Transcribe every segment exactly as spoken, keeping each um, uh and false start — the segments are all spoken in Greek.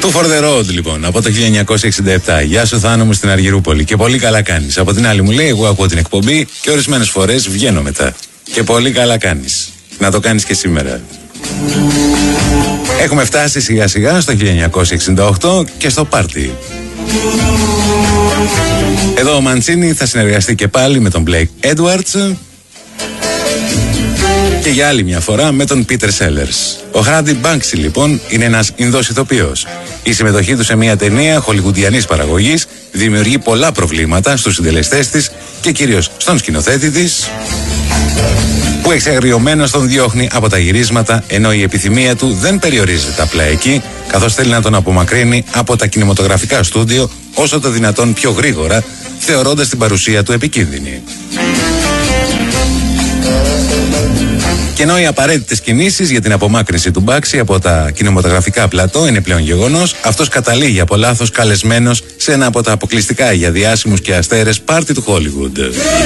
Του For the Road λοιπόν, από το χίλια εννιακόσια εξήντα επτά. Γεια σου Θάνο μου στην Αργυρούπολη. Και πολύ καλά κάνεις. Από την άλλη μου λέει, εγώ ακούω την εκπομπή και ορισμένες φορές βγαίνω μετά. Και πολύ καλά κάνεις. Να το κάνεις και σήμερα. Έχουμε φτάσει σιγά σιγά στο χίλια εννιακόσια εξήντα οκτώ και στο πάρτι. Εδώ ο Μαντσίνι θα συνεργαστεί και πάλι με τον Blake Edwards και για άλλη μια φορά με τον Peter Sellers. Ο Hardy Banksy λοιπόν είναι ένας Ινδός ηθοποιός. Η συμμετοχή του σε μια ταινία χολιγουντιανής παραγωγής δημιουργεί πολλά προβλήματα στους συντελεστές της και κυρίως στον σκηνοθέτη της, που εξαγριωμένος τον διώχνει από τα γυρίσματα, ενώ η επιθυμία του δεν περιορίζεται απλά εκεί, καθώς θέλει να τον απομακρύνει από τα κινηματογραφικά στούντιο όσο το δυνατόν πιο γρήγορα, θεωρώντας την παρουσία του επικίνδυνη. Και ενώ οι απαραίτητες κινήσεις για την απομάκρυνση του Μπάξι από τα κινηματογραφικά πλατό είναι πλέον γεγονός, αυτός καταλήγει από λάθος καλεσμένος σε ένα από τα αποκλειστικά για διάσημους και αστέρες πάρτι του Χόλιγουντ.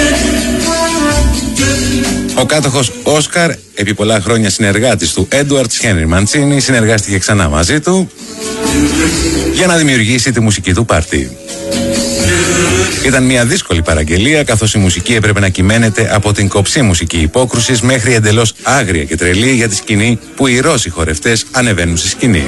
Ο κάτοχος Όσκαρ, επί πολλά χρόνια συνεργάτης του Edwards, Henry Mancini, συνεργάστηκε ξανά μαζί του για να δημιουργήσει τη μουσική του πάρτι. Ήταν μια δύσκολη παραγγελία, καθώς η μουσική έπρεπε να κυμαίνεται από την κοψή μουσική υπόκρουσης μέχρι εντελώς άγρια και τρελή για τη σκηνή που οι Ρώσοι χορευτές ανεβαίνουν στη σκηνή.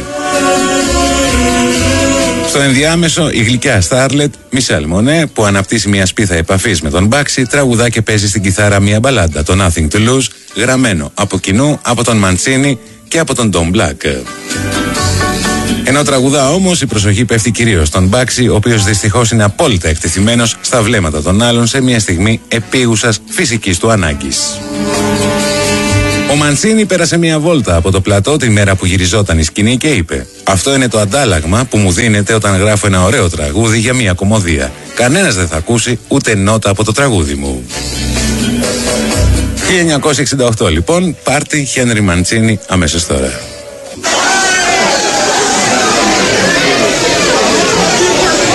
Στο ενδιάμεσο, η γλυκιά Στάρλετ Μισελ Μονέ, που αναπτύσσει μια σπίθα επαφής με τον Μπάξι, τραγουδά και παίζει στην κιθάρα μια μπαλάντα, το Nothing to Lose, γραμμένο από κοινού από τον Μαντσίνι και από τον Tom Black. Ενώ τραγουδά όμως, η προσοχή πέφτει κυρίως στον Μπάξι, ο οποίος δυστυχώς είναι απόλυτα εκτεθειμένος στα βλέμματα των άλλων σε μια στιγμή επίγουσας φυσικής του ανάγκης. Ο Μαντσίνι πέρασε μια βόλτα από το πλατό τη μέρα που γυριζόταν η σκηνή και είπε: «Αυτό είναι το αντάλλαγμα που μου δίνεται όταν γράφω ένα ωραίο τραγούδι για μια κομμωδία. Κανένας δεν θα ακούσει ούτε νότα από το τραγούδι μου». χίλια εννιακόσια εξήντα οκτώ λοιπόν, πάρτι Henry Mancini αμέσως τώρα.